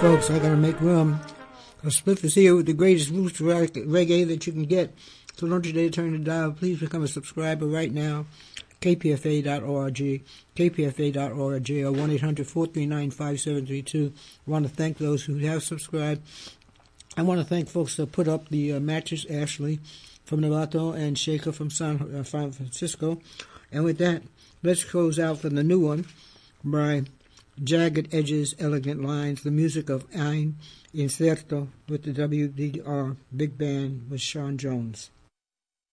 folks, I gotta make room. Spliff is here with the greatest roots reggae that you can get. So don't you dare turn the dial. Please become a subscriber right now. KPFA.org, KPFA.org, or 1-800-439-5732. I want to thank those who have subscribed. I want to thank folks that put up the matches, Ashley from Novato and Shaker from San Francisco. And with that, let's close out for the new one by Jagged Edges, Elegant Lines, the music of Ein Incerto with the WDR Big Band with Sean Jones.